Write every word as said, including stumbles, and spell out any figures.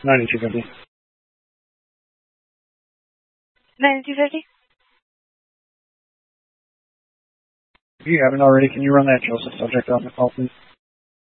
ninety-two fifty. ninety-two fifty? If you haven't already, can you run that Joseph subject off the call, please?